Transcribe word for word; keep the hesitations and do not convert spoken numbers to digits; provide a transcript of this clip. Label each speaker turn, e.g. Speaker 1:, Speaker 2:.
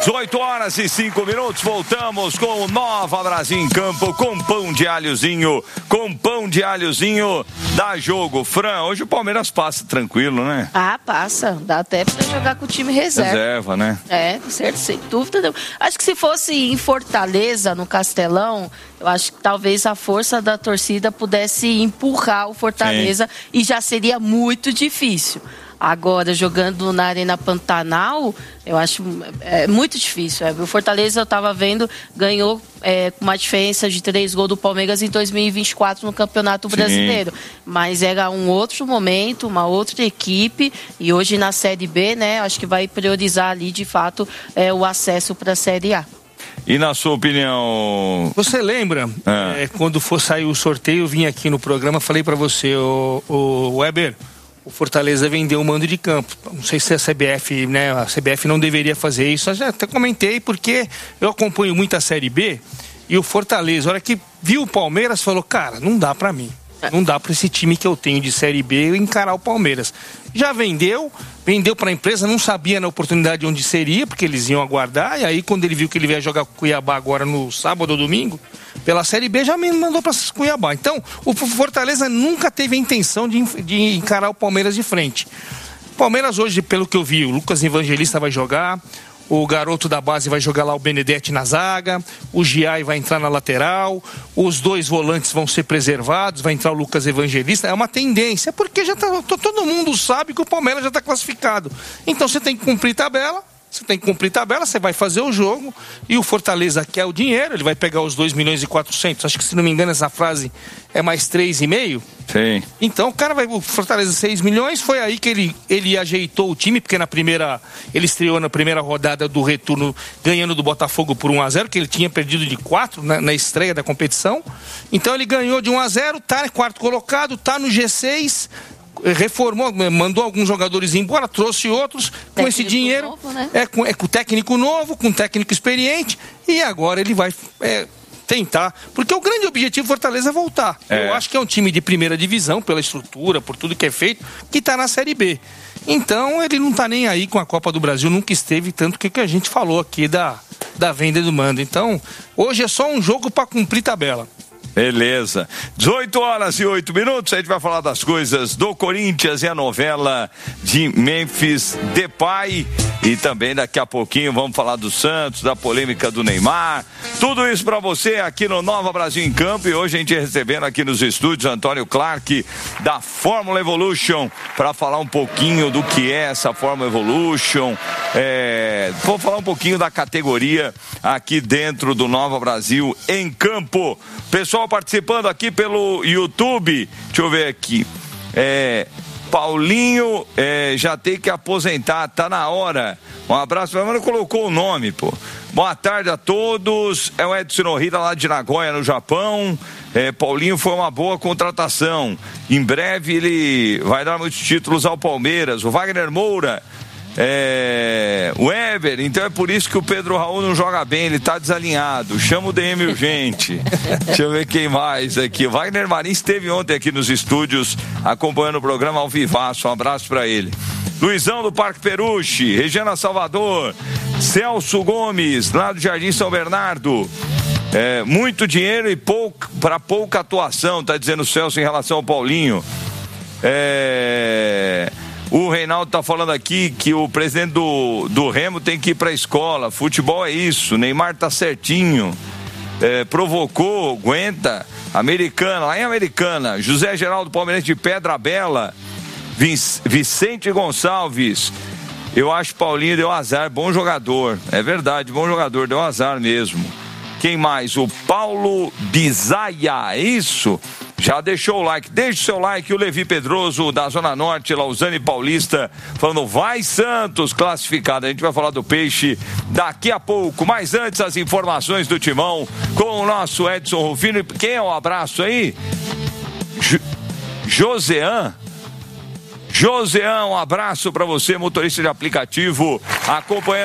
Speaker 1: dezoito horas e cinco minutos, voltamos com o Nova Brasil em Campo, com pão de alhozinho, com pão de alhozinho, dá jogo. Fran, hoje o Palmeiras passa tranquilo, né?
Speaker 2: Ah, passa, dá até pra jogar com o time reserva.
Speaker 1: Reserva, né?
Speaker 2: É, certo, sem dúvida. Acho que se fosse em Fortaleza, no Castelão, eu acho que talvez a força da torcida pudesse empurrar o Fortaleza. Sim. E já seria muito difícil. Agora, jogando na Arena Pantanal, eu acho é, muito difícil. É. O Fortaleza, eu estava vendo, ganhou é, com uma diferença de três gols do Palmeiras em dois mil e vinte e quatro no Campeonato Sim. Brasileiro. Mas era um outro momento, uma outra equipe. E hoje na Série B, né, acho que vai priorizar ali, de fato, é, o acesso para a Série A.
Speaker 1: E na sua opinião...
Speaker 3: Você lembra, ah. é, quando for sair o sorteio, eu vim aqui no programa, falei para você, o, o Weber... O Fortaleza vendeu o mando de campo. Não sei se a C B F, né? A C B F não deveria fazer isso. Eu já até comentei, porque eu acompanho muito a Série B e o Fortaleza, a hora que viu o Palmeiras, falou, cara, não dá pra mim. Não dá para esse time que eu tenho de Série B encarar o Palmeiras. Já vendeu, vendeu para a empresa, não sabia na oportunidade onde seria, porque eles iam aguardar. E aí, quando ele viu que ele ia jogar com o Cuiabá agora no sábado ou domingo, pela Série B, já me mandou para Cuiabá. Então, o Fortaleza nunca teve a intenção de, de encarar o Palmeiras de frente. O Palmeiras hoje, pelo que eu vi, o Lucas Evangelista vai jogar. O garoto da base vai jogar lá o Benedetti na zaga, o Giai vai entrar na lateral, os dois volantes vão ser preservados, vai entrar o Lucas Evangelista. É uma tendência, porque já tá, todo mundo sabe que o Palmeiras já está classificado. Então você tem que cumprir tabela, você tem que cumprir tabela, você vai fazer o jogo, e o Fortaleza quer o dinheiro, ele vai pegar os dois milhões e quatrocentos, acho que se não me engano essa frase é mais três e meio.
Speaker 1: Sim.
Speaker 3: Então o cara vai, o Fortaleza seis milhões, foi aí que ele, ele ajeitou o time, porque na primeira, ele estreou na primeira rodada do retorno, ganhando do Botafogo por um a zero, que ele tinha perdido de quatro na, na estreia da competição. Então ele ganhou de um a zero, tá quarto colocado, tá no G seis, reformou, mandou alguns jogadores embora, trouxe outros, técnico com esse dinheiro, novo, né? é, com, é com técnico novo, com técnico experiente, e agora ele vai é, tentar, porque o grande objetivo do Fortaleza é voltar. É. Eu acho que é um time de primeira divisão, pela estrutura, por tudo que é feito, que está na Série B. Então ele não está nem aí com a Copa do Brasil, nunca esteve, tanto que, que a gente falou aqui da, da venda do mando. Então, hoje é só um jogo para cumprir tabela.
Speaker 1: Beleza. dezoito horas e oito minutos, a gente vai falar das coisas do Corinthians e a novela de Memphis Depay. E também daqui a pouquinho vamos falar do Santos, da polêmica do Neymar. Tudo isso para você aqui no Nova Brasil em Campo. E hoje a gente recebendo aqui nos estúdios Antônio Clark da Fórmula Evolution para falar um pouquinho do que é essa Fórmula Evolution. É, vou falar um pouquinho da categoria aqui dentro do Nova Brasil em Campo. Pessoal participando aqui pelo YouTube, deixa eu ver aqui, é, Paulinho é, já tem que aposentar, tá na hora. Um abraço, mas não colocou o nome, pô. Boa tarde a todos, é o Edson Norrida lá de Nagoya, no Japão. É, Paulinho foi uma boa contratação, em breve ele vai dar muitos títulos ao Palmeiras. O Wagner Moura, É, o Ever, então é por isso que o Pedro Raul não joga bem, ele tá desalinhado. Chama o D M urgente. Deixa eu ver quem mais aqui. O Wagner Marins esteve ontem aqui nos estúdios acompanhando o programa ao vivaço. Um abraço pra ele. Luizão do Parque Peruche, Regina Salvador, Celso Gomes, lá do Jardim São Bernardo. É, muito dinheiro e pouco, para pouca atuação, tá dizendo o Celso em relação ao Paulinho. É. O Reinaldo tá falando aqui que o presidente do, do Remo tem que ir pra escola. Futebol é isso. Neymar tá certinho. É, provocou, aguenta. Americana, lá em Americana. José Geraldo Palmeirense de Pedra Bela. Vicente Gonçalves. Eu acho que Paulinho deu azar. Bom jogador. É verdade, bom jogador. Deu azar mesmo. Quem mais? O Paulo Bizaia. É isso? Já deixou o like, deixa o seu like. O Levi Pedroso da Zona Norte, Lausanne Paulista, falando vai Santos, classificado. A gente vai falar do Peixe daqui a pouco, mas antes as informações do Timão com o nosso Edson Rufino. Quem é o abraço aí? Jo- Josean Josean, um abraço para você, motorista de aplicativo, acompanhando